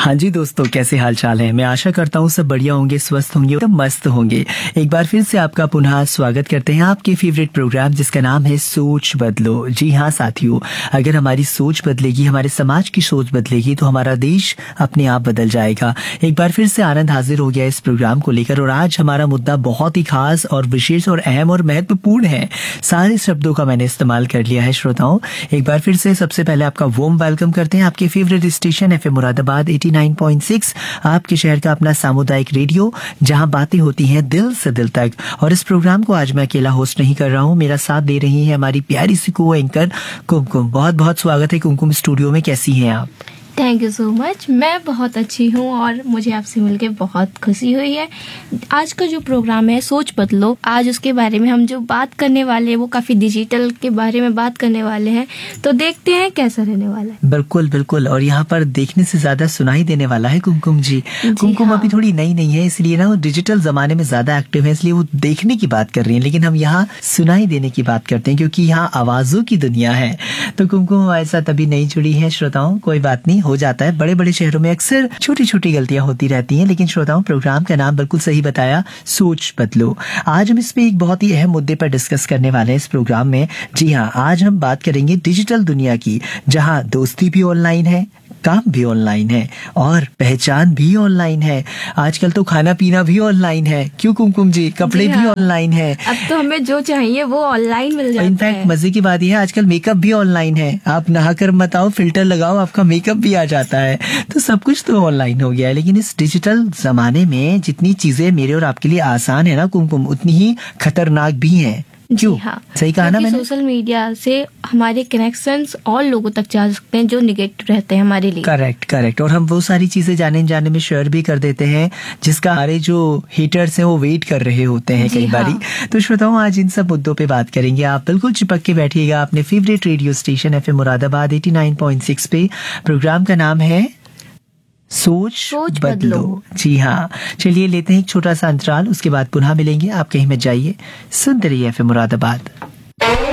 हाँ जी दोस्तों, कैसे हाल चाल है। मैं आशा करता हूँ सब बढ़िया होंगे, स्वस्थ होंगे और मस्त होंगे। एक बार फिर से आपका पुनः स्वागत करते हैं आपके फेवरेट प्रोग्राम जिसका नाम है सोच बदलो। जी हाँ साथियों, अगर हमारी सोच बदलेगी, हमारे समाज की सोच बदलेगी तो हमारा देश अपने आप बदल जाएगा। एक बार फिर से आनंद हाजिर हो गया इस प्रोग्राम को लेकर और आज हमारा मुद्दा बहुत ही खास और विशेष और अहम और महत्वपूर्ण है। सारे शब्दों का मैंने इस्तेमाल कर लिया है श्रोताओं। एक बार फिर से सबसे पहले आपका वार्म वेलकम करते हैं आपके फेवरेट स्टेशन एफएम मुरादाबाद 89.6, आपके शहर का अपना सामुदायिक रेडियो, जहां बातें होती हैं दिल से दिल तक। और इस प्रोग्राम को आज मैं अकेला होस्ट नहीं कर रहा हूं, मेरा साथ दे रही है हमारी प्यारी सी को एंकर कुमकुम। बहुत बहुत स्वागत है कुमकुम स्टूडियो में, कैसी हैं आप? Thank you so much. मैं बहुत अच्छी हूँ और मुझे आपसे मिलके बहुत खुशी हुई है। आज का जो प्रोग्राम है सोच बदलो, आज उसके बारे में हम जो बात करने वाले हैं वो काफी डिजिटल के बारे में बात करने वाले हैं, तो देखते हैं कैसा रहने वाला है। बिल्कुल बिल्कुल, और यहाँ पर देखने से ज्यादा सुनाई देने वाला है कुमकुम जी। कुमकुम हाँ। अभी थोड़ी नई नहीं है, इसलिए ना वो डिजिटल जमाने में ज्यादा एक्टिव है, इसलिए वो देखने की बात कर रही है, लेकिन हम यहाँ सुनाई देने की बात करते हैं क्योंकि यहाँ आवाजों की दुनिया है। तो कुमकुम हमारे साथ अभी नई जुड़ी है श्रोताओं, कोई बात नहीं, हो जाता है। बड़े बड़े शहरों में अक्सर छोटी छोटी गलतियां होती रहती हैं, लेकिन श्रोताओं प्रोग्राम का नाम बिल्कुल सही बताया, सोच बदलो। आज हम इस पे एक बहुत ही अहम मुद्दे पर डिस्कस करने वाले हैं इस प्रोग्राम में। जी हाँ, आज हम बात करेंगे डिजिटल दुनिया की, जहां दोस्ती भी ऑनलाइन है, काम भी ऑनलाइन है और पहचान भी ऑनलाइन है। आजकल तो खाना पीना भी ऑनलाइन है, क्यों कुमकुम जी? कपड़े भी ऑनलाइन है। अब तो हमें जो चाहिए वो ऑनलाइन मिल जाता है। इनफैक्ट मजे की बात यह है, आजकल मेकअप भी ऑनलाइन है। आप नहाकर मत आओ, फिल्टर लगाओ, आपका मेकअप भी आ जाता है। तो सब कुछ तो ऑनलाइन हो गया है। लेकिन इस डिजिटल जमाने में जितनी चीजें मेरे और आपके लिए आसान है ना कुमकुम, उतनी ही खतरनाक भी है। क्यों? हाँ, सही कहा ना मैंने? सोशल मीडिया से हमारे कनेक्शंस और लोगों तक जा सकते हैं जो निगेटिव रहते हैं हमारे लिए। करेक्ट। और हम वो सारी चीजें जाने में शेयर भी कर देते हैं जिसका हमारे जो हेटर्स हैं वो वेट कर रहे होते हैं कई बारी। तो श्रोताओं, आज इन सब मुद्दों पे बात करेंगे। आप बिल्कुल चिपक के बैठिएगा अपने favourite radio station FM Moradabad 89.6 पे। प्रोग्राम का नाम है सोच बदलो। जी हाँ, चलिए लेते हैं एक छोटा सा अंतराल, उसके बाद पुनः मिलेंगे। आप कहीं मत जाइए, सुनते रहिए एफएम मुरादाबाद।